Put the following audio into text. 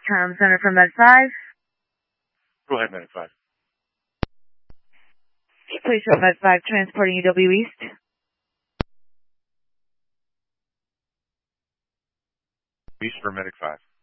Com Center from Med 5. Go ahead, Medic 5. Please show Med 5 transporting UW East. East for Medic 5.